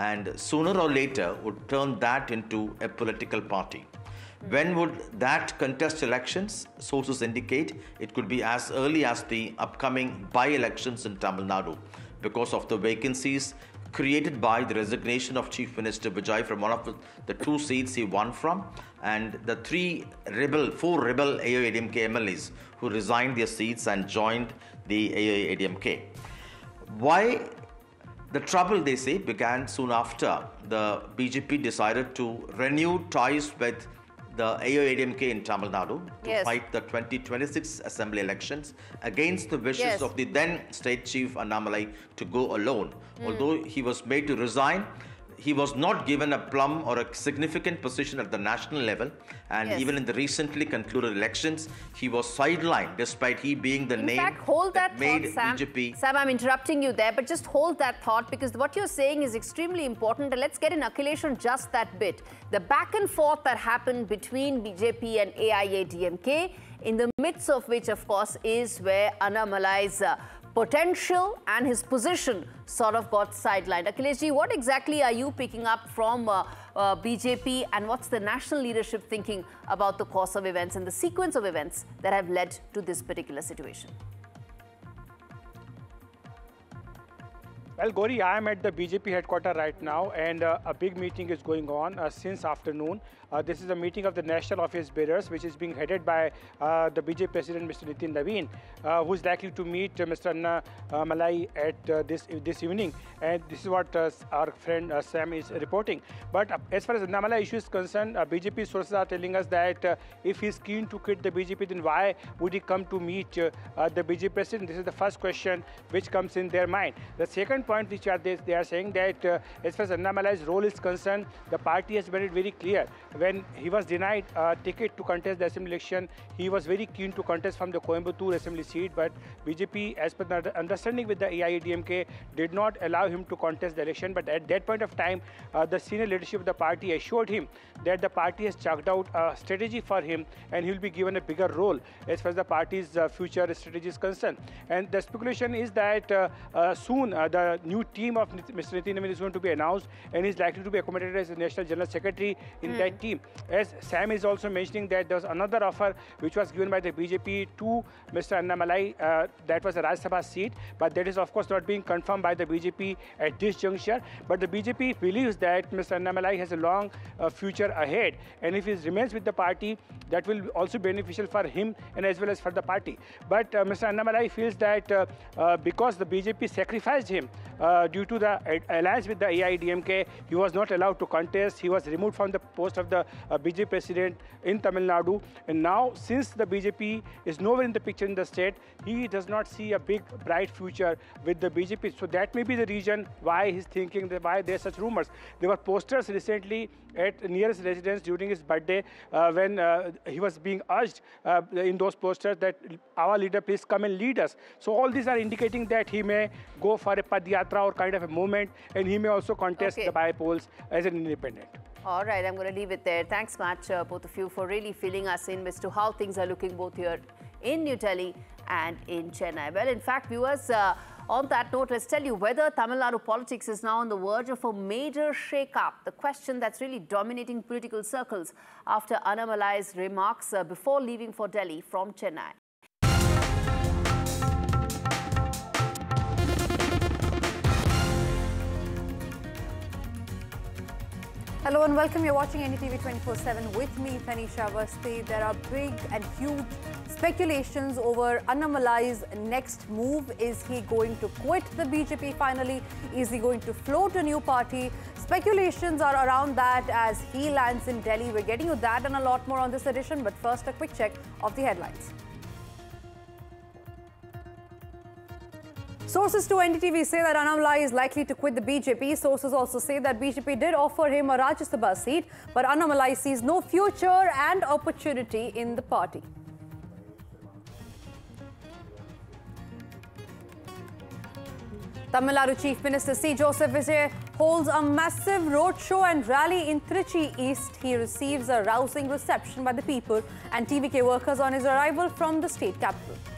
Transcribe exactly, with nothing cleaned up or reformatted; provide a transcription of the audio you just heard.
and sooner or later would turn that into a political party. When would that contest elections? Sources indicate it could be as early as the upcoming by-elections in Tamil Nadu because of the vacancies created by the resignation of Chief Minister Vijay from one of the two seats he won from, and the three rebel, four rebel A I A D M K M L Es who resigned their seats and joined the A I A D M K. Why? The trouble, they say, began soon after the B J P decided to renew ties with the A I A D M K in Tamil Nadu to yes. fight the twenty twenty-six assembly elections against the wishes yes. of the then state chief Annamalai to go alone. Mm. Although he was made to resign, he was not given a plum or a significant position at the national level, and yes. even in the recently concluded elections, he was sidelined despite he being the in name fact, hold that, that made thought, Sam. B J P. Sam, I'm interrupting you there, but just hold that thought, because what you're saying is extremely important. Let's get in Akhilesh on just that bit. The back and forth that happened between B J P and A I A D M K, in the midst of which, of course, is where Annamalai's uh, potential and his position sort of got sidelined. Akhilesh, what exactly are you picking up from uh, uh, B J P, and what's the national leadership thinking about the course of events and the sequence of events that have led to this particular situation? Well, Gauri, I am at the B J P headquarters right now, and uh, a big meeting is going on uh, since afternoon. Uh, this is a meeting of the National Office Bearers, which is being headed by uh, the B J P President, Mister Nitin Naveen, uh, who is likely to meet uh, Mister Annamalai at uh, this this evening. And this is what uh, our friend uh, Sam is reporting. But uh, as far as Annamalai issue is concerned, uh, B J P sources are telling us that uh, if he is keen to quit the B J P, then why would he come to meet uh, uh, the B J P President? This is the first question which comes in their mind. The second point which are they, they are saying that uh, as far as Annamalai's role is concerned, the party has made it very clear. When he was denied a ticket to contest the assembly election, he was very keen to contest from the Coimbatore assembly seat, but B J P, as per the understanding with the A I A D M K, did not allow him to contest the election. But at that point of time, uh, the senior leadership of the party assured him that the party has chalked out a strategy for him, and he will be given a bigger role as far as the party's uh, future strategy is concerned. And the speculation is that uh, uh, soon uh, the new team of Mister Nitin Naveen is going to be announced, and is likely to be accommodated as the National General Secretary in mm. that team. As Sam is also mentioning that there was another offer which was given by the B J P to Mister Annamalai, uh, that was a Rajya Sabha seat, but that is of course not being confirmed by the B J P at this juncture. But the B J P believes that Mister Annamalai has a long uh, future ahead, and if he remains with the party, that will also be beneficial for him and as well as for the party. But uh, Mister Annamalai feels that uh, uh, because the B J P sacrificed him uh, due to the alliance with the A I A D M K, he was not allowed to contest. He was removed from the post of the uh, B J P president in Tamil Nadu. And now, since the B J P is nowhere in the picture in the state, he does not see a big, bright future with the B J P. So that may be the reason why he's thinking that why there are such rumors. There were posters recently at near his residence during his birthday uh, when uh, he was being urged uh, in those posters that our leader, please come and lead us. So all these are indicating that he may go for a Padyatra or kind of a movement, and he may also contest okay. the by-polls as an independent. All right, I'm going to leave it there. Thanks much, uh, both of you, for really filling us in as to how things are looking both here in New Delhi and in Chennai. Well, in fact, viewers, uh, on that note, let's tell you whether Tamil Nadu politics is now on the verge of a major shake-up. The question that's really dominating political circles after Annamalai's remarks uh, before leaving for Delhi from Chennai. Hello and welcome. You're watching N D T V twenty-four seven with me, Tanisha Awasthi. There are big and huge speculations over Annamalai's next move. Is he going to quit the B J P finally? Is he going to float a new party? Speculations are around that as he lands in Delhi. We're getting you that and a lot more on this edition. But first, a quick check of the headlines. Sources to N D T V say that Annamalai is likely to quit the B J P. Sources also say that B J P did offer him a Rajya Sabha seat, but Annamalai sees no future and opportunity in the party. Tamil Nadu Chief Minister C. Joseph Vijay holds a massive roadshow and rally in Trichy East. He receives a rousing reception by the people and T V K workers on his arrival from the state capital.